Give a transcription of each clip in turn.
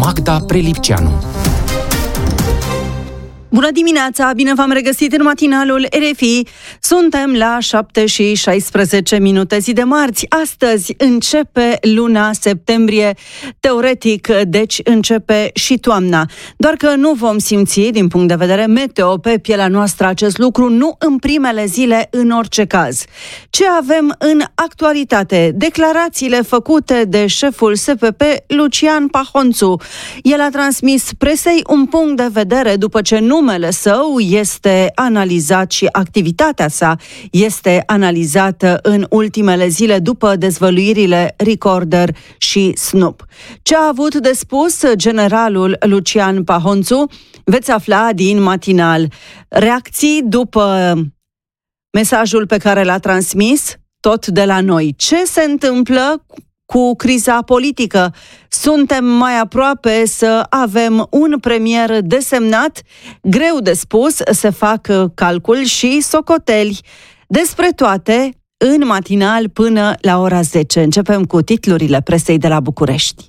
Magda Prelipceanu. Bună dimineața, bine v-am regăsit în matinalul RFI. Suntem la 7:16, zi de marți. Astăzi începe luna septembrie, teoretic, deci începe și toamna. Doar că nu vom simți, din punct de vedere meteo, pe pielea noastră acest lucru, nu în primele zile, în orice caz. Ce avem în actualitate? Declarațiile făcute de șeful SPP, Lucian Pahonțu. El a transmis presei un punct de vedere după ce numele său este analizat și activitatea sa este analizată în ultimele zile după dezvăluirile Recorder și Snoop. Ce a avut de spus generalul Lucian Pahonțu veți afla din matinal. Reacții după mesajul pe care l-a transmis, tot de la noi. Ce se întâmplă cu criza politică? Suntem mai aproape să avem un premier desemnat? Greu de spus, se fac calcul și socoteli. Despre toate, în matinal până la ora 10. Începem cu titlurile presei de la București.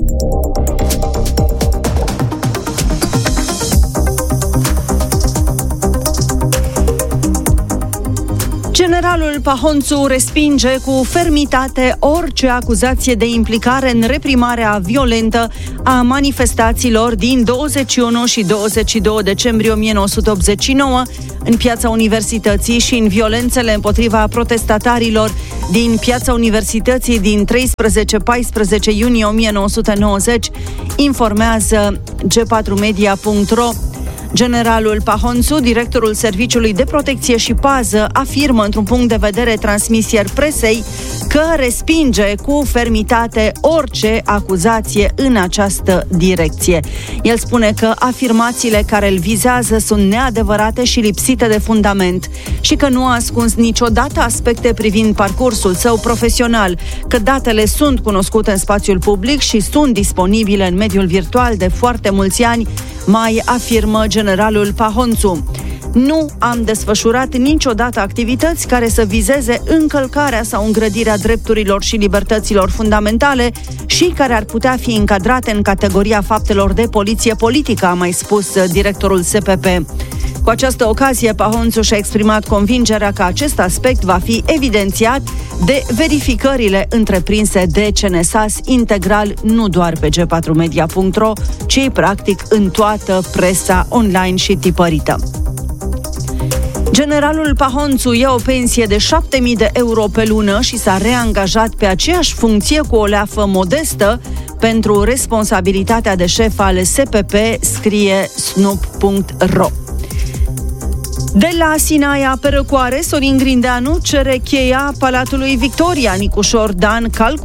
Generalul Pahonțu respinge cu fermitate orice acuzație de implicare în reprimarea violentă a manifestațiilor din 21 și 22 decembrie 1989 în Piața Universității și în violențele împotriva protestatarilor din Piața Universității din 13-14 iunie 1990, informează G4media.ro. Generalul Pahonțu, directorul Serviciului de Protecție și Pază, afirmă într-un punct de vedere transmis ieri presei că respinge cu fermitate orice acuzație în această direcție. El spune că afirmațiile care îl vizează sunt neadevărate și lipsite de fundament și că nu a ascuns niciodată aspecte privind parcursul său profesional, că datele sunt cunoscute în spațiul public și sunt disponibile în mediul virtual de foarte mulți ani, mai afirmă generalul Pahonțu. Nu am desfășurat niciodată activități care să vizeze încălcarea sau îngrădirea drepturilor și libertăților fundamentale și care ar putea fi încadrate în categoria faptelor de poliție politică, a mai spus directorul SPP. Cu această ocazie, Pahonțu și-a exprimat convingerea că acest aspect va fi evidențiat de verificările întreprinse de CNSAS integral, nu doar pe G4media.ro, ci practic în toată presa online și tipărită. Generalul Pahonțu ia o pensie de 7.000 de euro pe lună și s-a reangajat pe aceeași funcție cu o leafă modestă pentru responsabilitatea de șef al SPP, scrie Snoop.ro. De la Sinaia pe Răcoare, Sorin Grindeanu cere cheia Palatului Victoria. Nicușor Dan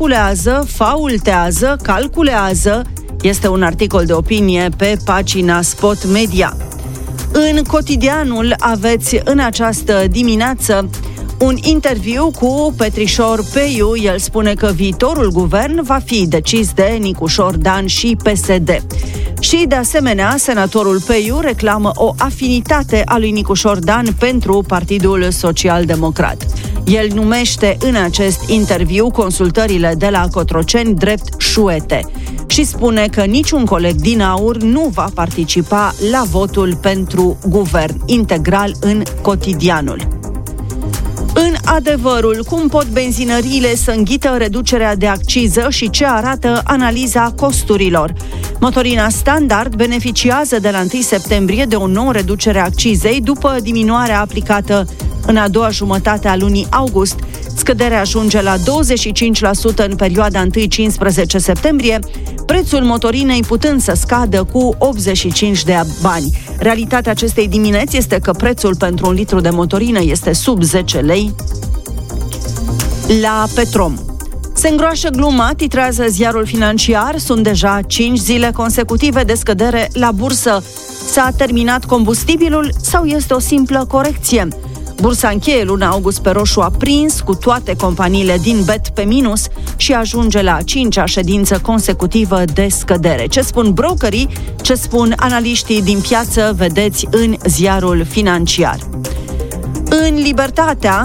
calculează. Este un articol de opinie pe pagina Spot Media. În Cotidianul aveți în această dimineață un interviu cu Petrișor Peiu. El spune că viitorul guvern va fi decis de Nicușor Dan și PSD. Și, de asemenea, senatorul Peiu reclamă o afinitate a lui Nicușor Dan pentru Partidul Social-Democrat. El numește în acest interviu consultările de la Cotroceni drept șuete și spune că niciun coleg din AUR nu va participa la votul pentru guvern. Integral în Cotidianul. În Adevărul, cum pot benzinăriile să înghită reducerea de acciză și ce arată analiza costurilor. Motorina standard beneficiază de la 1 septembrie de o nouă reducere a accizei după diminuarea aplicată în a doua jumătate a lunii august. Scăderea ajunge la 25% în perioada 1-15 septembrie, prețul motorinei putând să scadă cu 85 de bani. Realitatea acestei dimineți este că prețul pentru un litru de motorină este sub 10 lei la Petrom. Se îngroașă gluma, titrează ziarul Financiar, sunt deja 5 zile consecutive de scădere la bursă. S-a terminat combustibilul sau este o simplă corecție? Bursa încheie luna august pe roșu aprins, cu toate companiile din bet pe minus și ajunge la a 5-a ședință consecutivă de scădere. Ce spun brokerii, ce spun analiștii din piață, vedeți în ziarul Financiar. În Libertatea,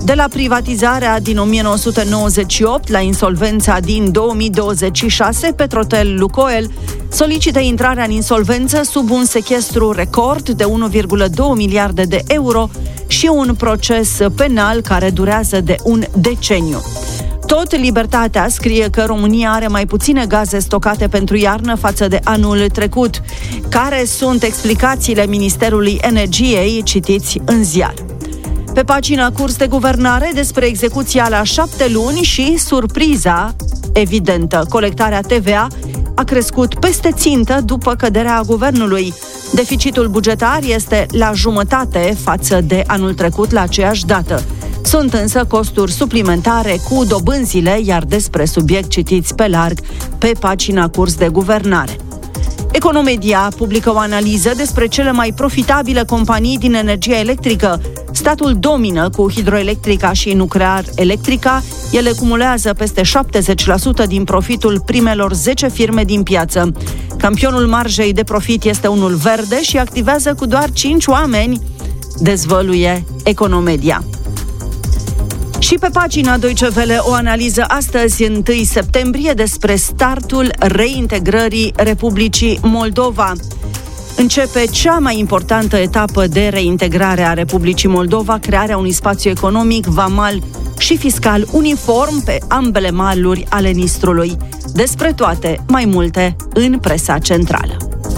De la privatizarea din 1998 la insolvența din 2026, Petrotel Lukoil solicită intrarea în insolvență sub un sechestru record de 1,2 miliarde de euro și un proces penal care durează de un deceniu. Tot Libertatea scrie că România are mai puține gaze stocate pentru iarnă față de anul trecut. Care sunt explicațiile Ministerului Energiei? Citiți în ziar. Pe pagina Curs de Guvernare despre execuția la 7 luni și surpriza evidentă. Colectarea TVA a crescut peste țintă după căderea guvernului. Deficitul bugetar este la jumătate față de anul trecut la aceeași dată. Sunt însă costuri suplimentare cu dobânzile, iar despre subiect citiți pe larg pe pagina Curs de Guvernare. Economedia publică o analiză despre cele mai profitabile companii din energia electrică. Statul domină cu hidroelectrica și nuclear electrica. Ele cumulează peste 70% din profitul primelor 10 firme din piață. Campionul marjei de profit este unul verde și activează cu doar 5 oameni, dezvăluie Economedia. Și pe pagina Deutsche Welle o analiză astăzi, 1 septembrie, despre startul reintegrării Republicii Moldova. Începe cea mai importantă etapă de reintegrare a Republicii Moldova, crearea unui spațiu economic, vamal și fiscal uniform pe ambele maluri ale Nistrului. Despre toate, mai multe în presa centrală.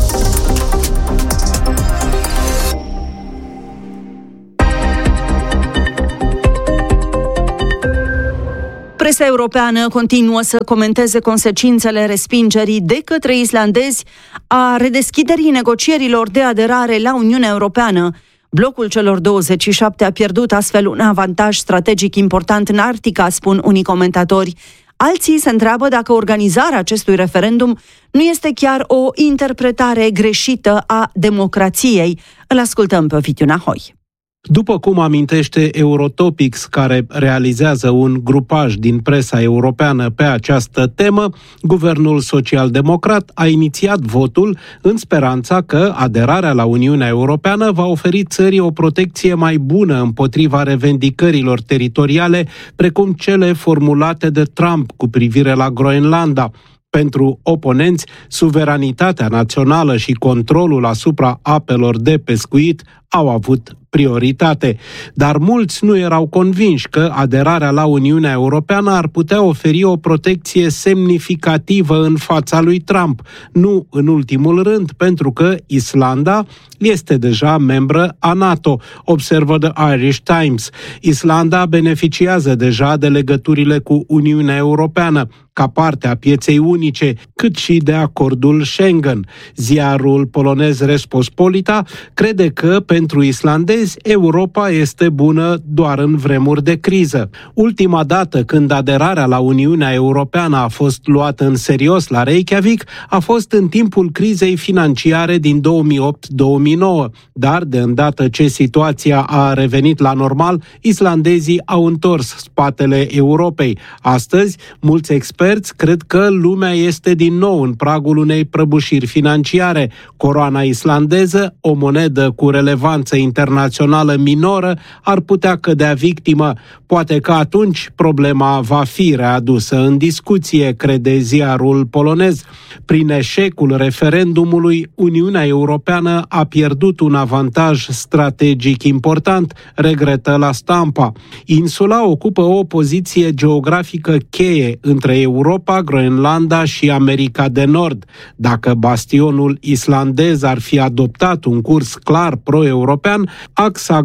Presa europeană continuă să comenteze consecințele respingerii de către islandezi a redeschiderii negocierilor de aderare la Uniunea Europeană. Blocul celor 27 a pierdut astfel un avantaj strategic important în Arctica, spun unii comentatori. Alții se întreabă dacă organizarea acestui referendum nu este chiar o interpretare greșită a democrației. Îl ascultăm pe Ovidiu Nahoi. După cum amintește Eurotopics, care realizează un grupaj din presa europeană pe această temă, guvernul social-democrat a inițiat votul în speranța că aderarea la Uniunea Europeană va oferi țării o protecție mai bună împotriva revendicărilor teritoriale, precum cele formulate de Trump cu privire la Groenlanda. Pentru oponenți, suveranitatea națională și controlul asupra apelor de pescuit au avut prioritate. Dar mulți nu erau convinși că aderarea la Uniunea Europeană ar putea oferi o protecție semnificativă în fața lui Trump. Nu în ultimul rând, pentru că Islanda este deja membră a NATO, observă The Irish Times. Islanda beneficiază deja de legăturile cu Uniunea Europeană, ca parte a pieței unice, cât și de acordul Schengen. Ziarul polonez Respospolita crede că pentru islandezi Europa este bună doar în vremuri de criză. Ultima dată când aderarea la Uniunea Europeană a fost luată în serios la Reykjavik a fost în timpul crizei financiare din 2008-2009, dar de îndată ce situația a revenit la normal, islandezii au întors spatele Europei. Astăzi, mulți experți cred că lumea este din nou în pragul unei prăbușiri financiare. Coroana islandeză, o monedă cu relevanță internațională minoră, ar putea cădea victimă. Poate că atunci problema va fi readusă în discuție, crede ziarul polonez. Prin eșecul referendumului, Uniunea Europeană a pierdut un avantaj strategic important, regretă La Stampa. Insula ocupă o poziție geografică cheie între Europa, Groenlanda și America de Nord. Dacă bastionul islandez ar fi adoptat un curs clar pro-european, axa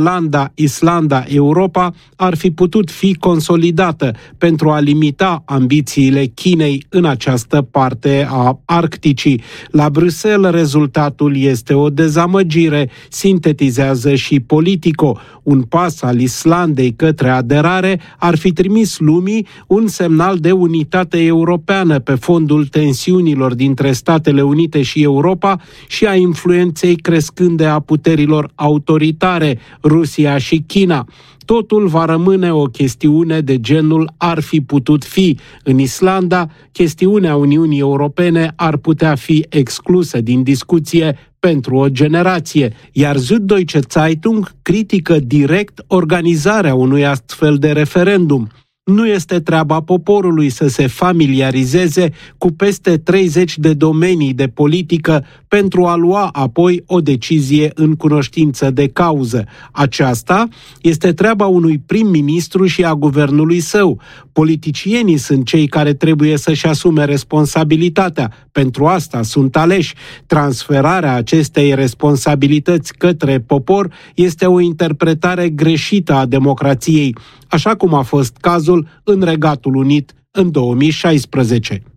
Groenlanda-Islanda-Europa ar fi putut fi consolidată pentru a limita ambițiile Chinei în această parte a Arcticii. La Bruxelles, rezultatul este o dezamăgire, sintetizează și Politico. Un pas al Islandei către aderare ar fi trimis lumii un semnal de unitate unitate europeană pe fondul tensiunilor dintre Statele Unite și Europa și a influenței crescânde a puterilor autoritare, Rusia și China. Totul va rămâne o chestiune de genul ar fi putut fi. În Islanda, chestiunea Uniunii Europene ar putea fi exclusă din discuție pentru o generație, iar Süddeutsche Zeitung critică direct organizarea unui astfel de referendum. Nu este treaba poporului să se familiarizeze cu peste 30 de domenii de politică pentru a lua apoi o decizie în cunoștință de cauză. Aceasta este treaba unui prim-ministru și a guvernului său. Politicienii sunt cei care trebuie să-și asume responsabilitatea. Pentru asta sunt aleși. Transferarea acestei responsabilități către popor este o interpretare greșită a democrației, așa cum a fost cazul în Regatul Unit în 2016.